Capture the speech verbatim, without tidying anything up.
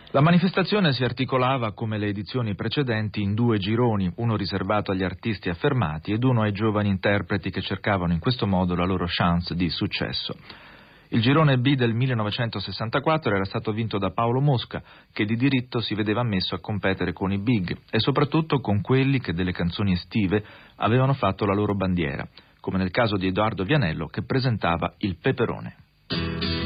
La manifestazione si articolava, come le edizioni precedenti, in due gironi, uno riservato agli artisti affermati ed uno ai giovani interpreti che cercavano in questo modo la loro chance di successo. Il girone B del millenovecentosessantaquattro era stato vinto da Paolo Mosca, che di diritto si vedeva ammesso a competere con i big e soprattutto con quelli che delle canzoni estive avevano fatto la loro bandiera, come nel caso di Edoardo Vianello che presentava Il Peperone.